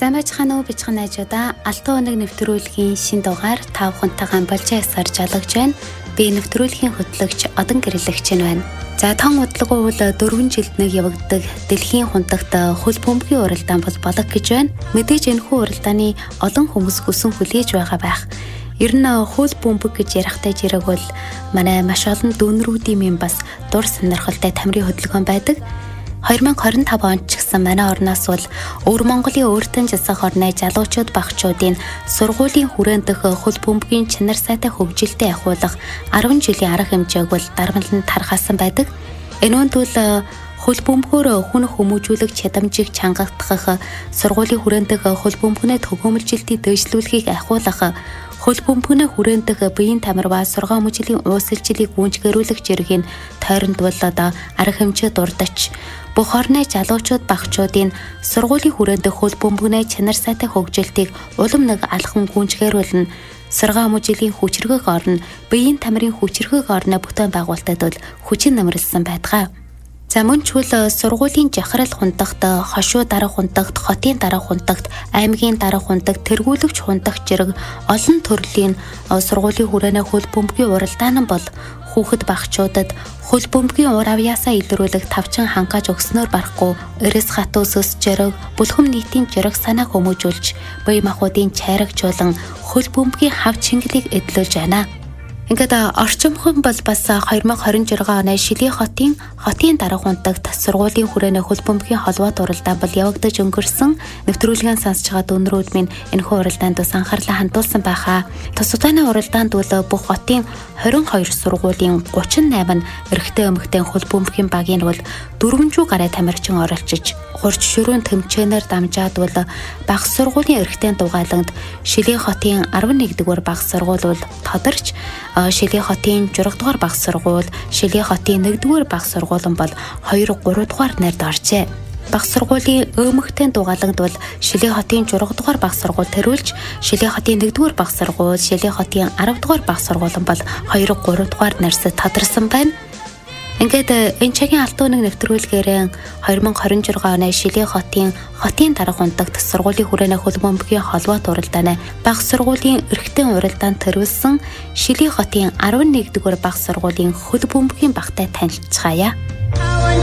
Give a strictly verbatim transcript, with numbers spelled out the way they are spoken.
Сайн байцгаана уу бичгэн найзуудаа. Алтан өнөг нэвтрүүлгийн шин дугаар та бүхэнтэйгээ болж ясаар жалгаж байна. Би нэвтрүүлгийн хөтлөгч Одон Гэрэлэгч байна. За тон удалгүй бол дөрвөн жилд нэг явагддаг дэлхийн хунтагт хөл бөмбөгийн уралдаан бол болог гэж байна. Мэдээж энэхүү уралдааны олон хүмүүс хүсэн хүлээж байгаа байх. Ер нь хөл бөмбөг гэж ярихтай жирэг бол манай маш олон дүүнрүүдийн минь бас дур сонирхолтой тамирын хөдөлгөөн байдаг. two thousand twenty-five онд ч гэсэн манай орноос бол Өвөр Монголын өөртөө засах орны залуучууд багчуудын сургуулийн хүрээнд дэх хөл бөмбөгийн чанар сайтай хөгжилтэй ахиулах ten жилийн арга хэмжээг бол дарамтлан тархаасан байдаг. Энэ үнд бол хөл бөмбөгөөр хүн хүмүүжүүлэх чадамжийг чангагдах, сургуулийн хүрээнд дэх хөл бөмбөгний төгөөмөлжилтийг дэвшлүүлэхийг ахиулах, хөл бөмбөгний хүрээнд дэх биеийн тамир ба сургаа мөчлийн уусалжлыг гүйцэтгэрүүлэх зэргийн тойронд бол одоо арга хэмжээ дурдач бүх орны залуучууд багчуудын сургуулийн хүрээнд дэх хөл бөмбөгний чанар сайтай хөгжилтийг улам нэг алхам гүйцэтгэрүүлнэ. Сургаа мөчлийн хүчрхэг орно, биеийн тамирын хүчрхэг орны бүтээн байгуулалтад бол хүчин нэмэрлсэн байдаг. За мөн ч үл сургуулийн жахрал хунтагт, хошуу дарга хунтагт, хотын дарга хунтагт, аймгийн дарга хунтагт, тэргүүлэгч хунтагт зэрэг олон төрлийн сургуулийн хүрээний хөл бөмбөгийн уралдаан бол хүүхэд багчуудад хөл бөмбөгийн ур авьяасаа илрүүлэх тавчин хангааж өгснөөр барахгүй эрэс хат өсөс жирэг бүлхэм нийтийн жирэг санаа хүмүүжүүлж бие махбодын чайрагжуулан хөл бөмбөгийн хав чингэлийг эдлүүлж байна. Ингээд орчимхон бол бас two thousand twenty-six оны Шилийн хотын хотын дарга хунтагт сургуулийн хүрээний хөл бөмбөгийн холбоот уралдаан бол явагдаж өнгөрсөн. Нэвтрүүлгийн сонсож байгаа дүнрүүд минь энэхүү уралдаанд бас анхаарлаа хандуулсан байхаа. Тус удаагийн уралдаанд бол бүх хотын twenty-two сургуулийн thirty-eight эрэгтэй эмэгтэй хөл бөмбөгийн багийн бол дөрвөнжүү гаруй тамирчин оролцож гурч ширүүн тэмцээнээр дамжаад бол багц сургуулийн эрэгтэй дугаалангад Шилийн хотын eleven дугаар багц сургууль бол тодорч Шилийн хотын six дугаар багц сургууль, Шилийн хотын one дугаар багц сургууль бол two three дугаар найрд оржээ. Багц сургуулийн өмгтэн дугаалангад бол Шилийн хотын six дугаар багц сургууль төрүүлж, Шилийн хотын one дугаар багц сургууль, Шилийн хотын ten дугаар багц сургууль бол two three дугаар найрсад тодорсон байна. Ингээд энэ цагийн алтан өнөг нэвтрүүлгээрээ twenty twenty-six оны Шилийн хотын хотын дарга хунтагт сургуулийн хүрээний хөл бөмбөгийн холбоот уралдааны багц сургуулийн эрэгтэй уралдаанд төрүүлсэн Шилийн хотын eleven дугаар багц сургуулийн хөл бөмбөгийн багтай танилцгаая.